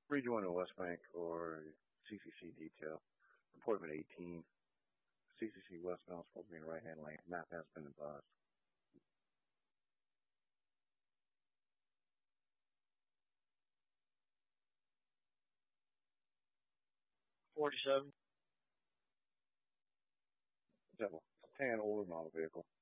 Rejoin the West Bank or CCC detail. Appointment 18. CCC westbound supposed to be in the right-hand lane. Map has been advised. 47. Is that a tan older model vehicle?